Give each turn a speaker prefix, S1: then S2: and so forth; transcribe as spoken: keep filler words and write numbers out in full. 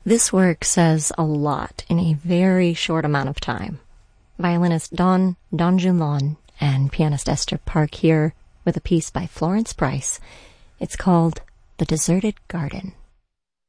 S1: This work says a lot in a very short amount of time. Violinist Dawn Donjun and pianist Esther Park here with a piece by Florence Price. It's called The Deserted Garden.